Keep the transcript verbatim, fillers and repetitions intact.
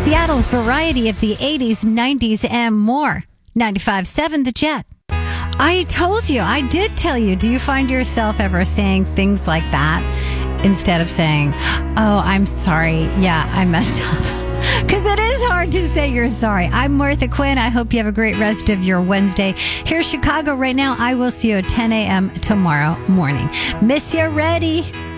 Seattle's variety of the eighties, nineties, and more. ninety-five point seven The Jet. I told you, I did tell you, do you find yourself ever saying things like that instead of saying, oh, I'm sorry, yeah, I messed up? Because it is hard to say you're sorry. I'm Martha Quinn. I hope you have a great rest of your Wednesday. Here's Chicago right now. I will see you at ten a.m. tomorrow morning. Miss you ready.